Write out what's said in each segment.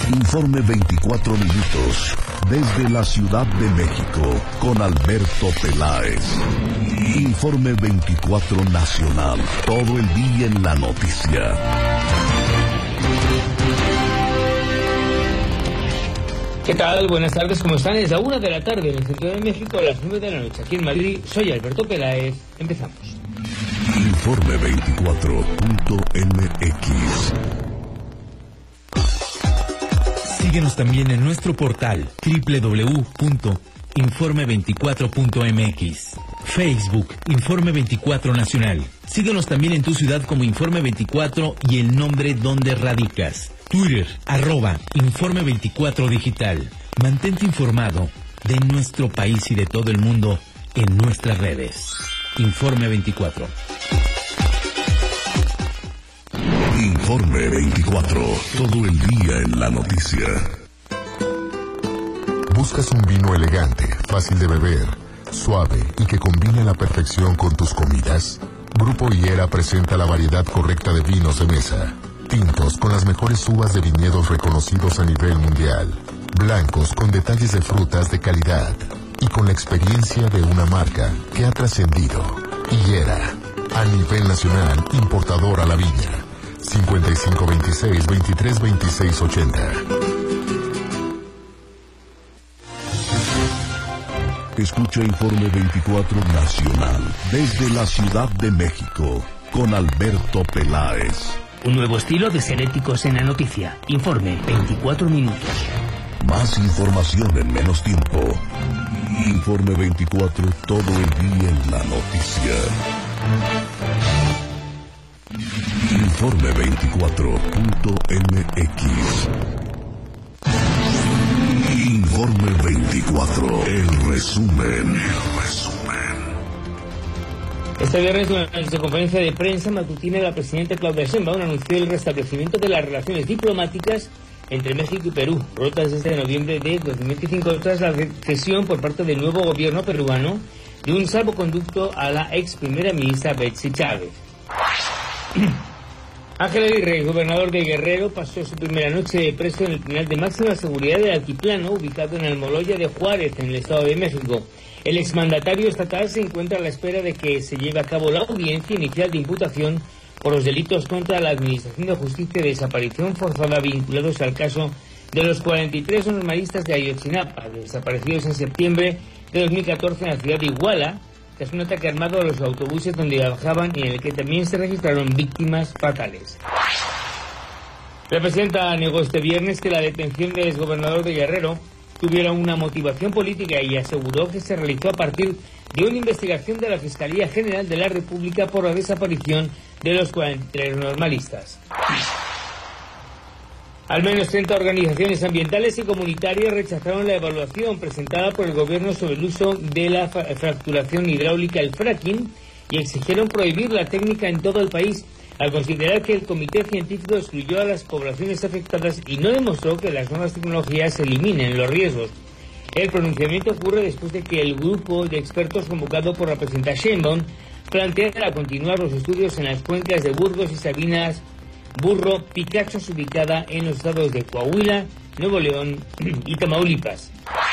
Informe 24 minutos desde la Ciudad de México con Alberto Peláez. Informe 24 nacional, todo el día en la noticia. ¿Qué tal? Buenas tardes, ¿cómo están? Es la 1 de la tarde en el centro de México, a las 9 de la noche aquí en Madrid. Soy Alberto Peláez. Empezamos. Informe 24.mx. Síguenos también en nuestro portal www.informe24.mx. Facebook, Informe 24 Nacional. Síguenos también en tu ciudad como Informe 24 y el nombre donde radicas. Twitter, @Informe 24 Digital. Mantente informado de nuestro país y de todo el mundo en nuestras redes. Informe 24. Informe 24, todo el día en la noticia. ¿Buscas un vino elegante, fácil de beber, suave y que combine a la perfección con tus comidas? Grupo Higuera presenta la variedad correcta de vinos de mesa. Tintos con las mejores uvas de viñedos reconocidos a nivel mundial. Blancos con detalles de frutas de calidad. Y con la experiencia de una marca que ha trascendido. Higuera, a nivel nacional, importador a la viña. 5526-232680. Escucha Informe 24 nacional desde la Ciudad de México con Alberto Peláez. Un nuevo estilo de ser éticos en la noticia. Informe 24 minutos. Más información en menos tiempo. Informe 24, todo el día en la noticia. Informe 24.mx. Informe 24, el resumen. Este viernes, durante su conferencia de prensa matutina, la presidenta Claudia Sheinbaum anunció el restablecimiento de las relaciones diplomáticas entre México y Perú, rotas desde noviembre de 2025 tras la cesión por parte del nuevo gobierno peruano de un salvoconducto a la ex primera ministra Betsy Chávez. Ángel Aguirre, gobernador de Guerrero, pasó su primera noche de preso en el penal de máxima seguridad del Altiplano, ubicado en Almoloya de Juárez, en el Estado de México. El exmandatario estatal se encuentra a la espera de que se lleve a cabo la audiencia inicial de imputación por los delitos contra la Administración de Justicia de desaparición forzada vinculados al caso de los 43 normalistas de Ayotzinapa, desaparecidos en septiembre de 2014 en la ciudad de Iguala, tras un ataque armado a los autobuses donde viajaban y en el que también se registraron víctimas fatales. La presidenta negó este viernes que la detención del exgobernador de Guerrero tuviera una motivación política y aseguró que se realizó a partir de una investigación de la Fiscalía General de la República por la desaparición de los 43 normalistas. Al menos 30 organizaciones ambientales y comunitarias rechazaron la evaluación presentada por el gobierno sobre el uso de la fracturación hidráulica, el fracking, y exigieron prohibir la técnica en todo el país, al considerar que el comité científico excluyó a las poblaciones afectadas y no demostró que las nuevas tecnologías eliminen los riesgos. El pronunciamiento ocurre después de que el grupo de expertos convocado por la presidenta Sheinbaum planteara continuar los estudios en las cuencas de Burgos y Sabinas Burro Picachos, ubicada en los estados de Coahuila, Nuevo León y Tamaulipas.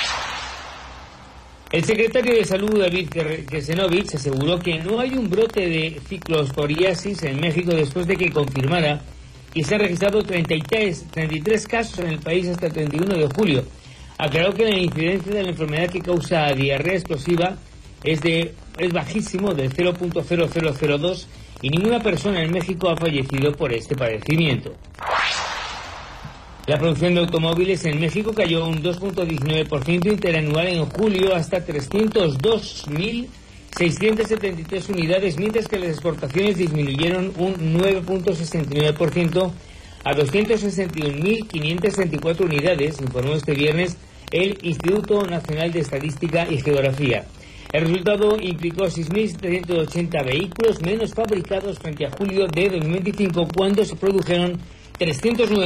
El secretario de Salud, David Kesenovich, aseguró que no hay un brote de ciclosporiasis en México después de que confirmara que se han registrado 33 casos en el país hasta el 31 de julio. Aclaró que la incidencia de la enfermedad que causa diarrea explosiva es bajísimo, del 0.0002, y ninguna persona en México ha fallecido por este padecimiento. La producción de automóviles en México cayó un 2.19% interanual en julio hasta 302.673 unidades, mientras que las exportaciones disminuyeron un 9.69% a 261.564 unidades, informó este viernes el Instituto Nacional de Estadística y Geografía. El resultado implicó 6.780 vehículos menos fabricados frente a julio de 2025, cuando se produjeron 309